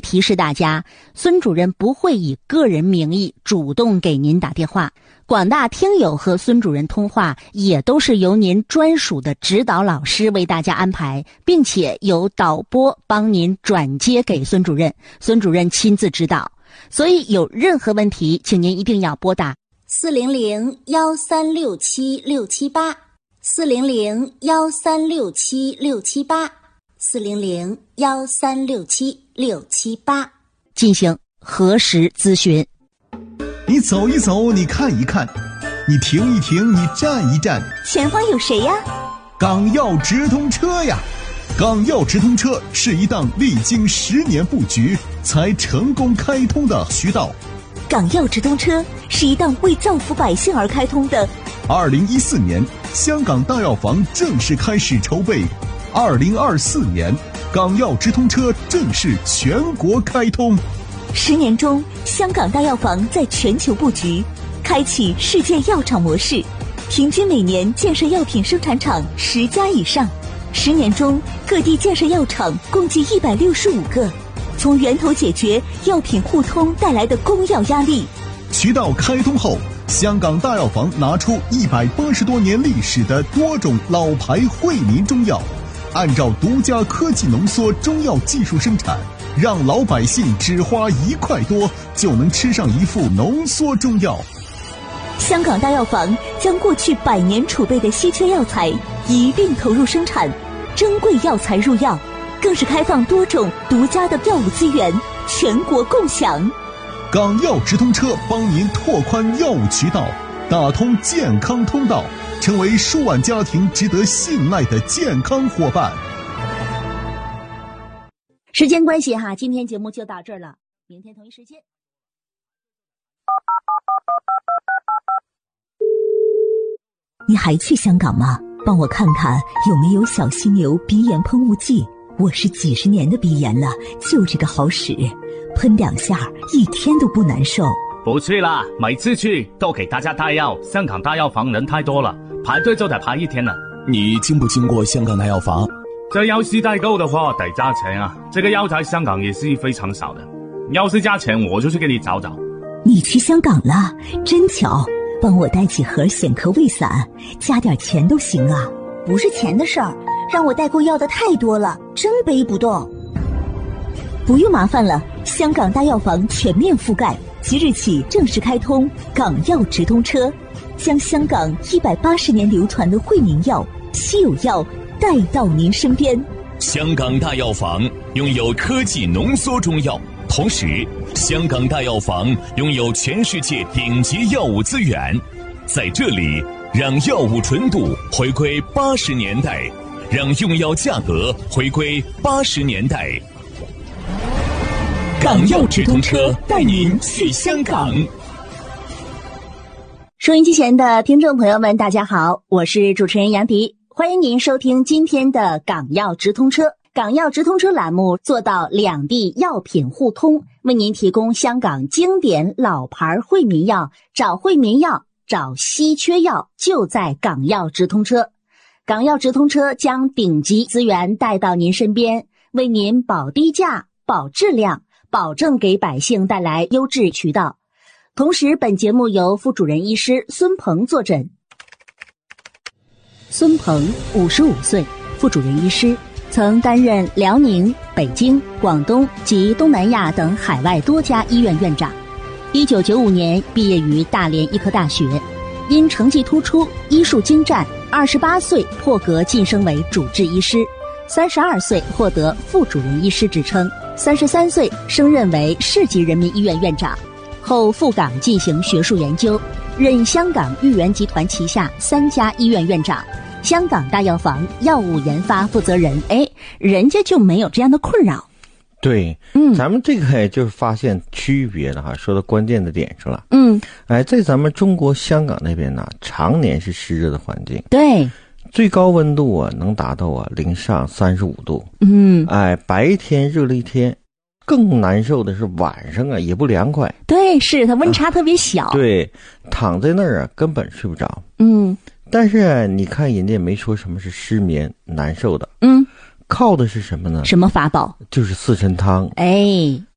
提示大家，孙主任不会以个人名义主动给您打电话，广大听友和孙主任通话也都是由您专属的指导老师为大家安排，并且由导播帮您转接给孙主任，孙主任亲自指导。所以有任何问题，请您一定要拨打400-1367-678，400-1367-678，400-1367-678进行核实咨询。 你走一走，你看一看，你停一停，你站一站， 前方有谁呀？ 港药直通车呀！港药直通车是一档历经10年布局才成功开通的渠道。 港药直通车是一档为造福百姓而开通的。 2014年，香港大药房正式开始筹备；2024年，港药直通车正式全国开通。 10年中，香港大药房在全球布局，开启世界药厂模式，平均每年建设药品生产厂10家以上。10年中，各地建设药厂共计165个，从源头解决药品互通带来的供药压力。 渠道开通后，香港大药房拿出180多年历史的多种老牌惠民中药，按照独家科技浓缩中药技术生产，让老百姓只花1块多就能吃上一副浓缩中药。 香港大药房将过去100年储备的稀缺药材一并投入生产，珍贵药材入药，更是开放多种独家的药物资源，全国共享。 港药直通车帮您拓宽药物渠道，打通健康通道，成为数万家庭值得信赖的健康伙伴。 时间关系哈，今天节目就到这儿了，明天同一时间。 你还去香港吗？帮我看看有没有小犀牛鼻炎喷雾剂，我是几十年的鼻炎了，就这个好使，喷2下1天都不难受。 不去啦，每次去都给大家带药，香港大药房人太多了，排队就得排1天了。 你经不经过香港大药房？ 这要是代购的话得加钱啊，这个药材香港也是非常少的，要是加钱我就去给你找找。 你去香港了，真巧，帮我带几盒显壳胃散，加点钱都行啊。 不是钱的事儿，让我代购要的太多了，真背不动。 不用麻烦了，香港大药房全面覆盖，即日起正式开通港药直通车，将香港180年流传的惠民药、稀有药带到您身边。 香港大药房拥有科技浓缩中药，同时香港大药房拥有全世界顶级药物资源，在这里让药物纯度回归80年代，让用药价格回归80年代。港药直通车带您去香港。 收音机前的听众朋友们，大家好，我是主持人杨迪，欢迎您收听今天的港药直通车。港药直通车栏目做到两地药品互通，为您提供香港经典老牌惠民药，找惠民药，找稀缺药，就在港药直通车。港药直通车将顶级资源带到您身边，为您保低价、保质量，保证给百姓带来优质渠道。同时，本节目由副主任医师孙鹏坐诊。孙鹏55岁，副主任医师，曾担任辽宁、北京、广东及东南亚等海外多家医院院长。1995年毕业于大连医科大学，因成绩突出、医术精湛，28岁破格晋升为主治医师，32岁获得副主任医师职称，33岁升任为市级人民医院院长，后赴港进行学术研究，任香港裕源集团旗下3家医院院长，香港大药房药物研发负责人。人家就没有这样的困扰。 对，咱们这个就是发现区别了哈，说到关键的点上了。在咱们中国香港那边呢，常年是湿热的环境， 对， 最高温度啊能达到零上35度。白天热了一天，更难受的是晚上啊也不凉快。 对，是它温差特别小。 对，躺在那儿啊根本睡不着。但是你看人家也没说什么是失眠难受的。靠的是什么呢？ 什么法宝？ 就是四神汤。